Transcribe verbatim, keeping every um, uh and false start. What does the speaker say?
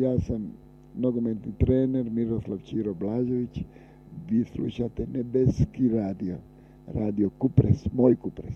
Ja sam nogometni trener Miroslav Ćiro Blažević. Vi slušate Nebeski radio. Radio Kupres, moj Kupres.